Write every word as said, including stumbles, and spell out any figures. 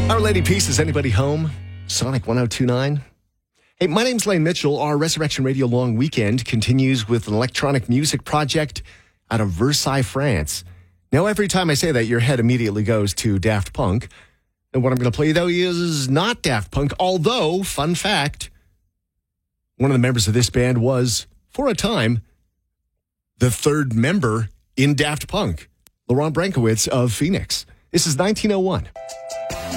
Our Lady Peace, is anybody home? Sonic one oh two point nine. Hey, my name's Lane Mitchell. Our Resurrection Radio Long Weekend continues with an electronic music project out of Versailles, France. Now, every time I say that, your head immediately goes to Daft Punk. And what I'm going to play, though, is not Daft Punk. Although, fun fact, one of the members of this band was, for a time, the third member in Daft Punk, Laurent Brankowitz of Phoenix. This is nineteen oh one.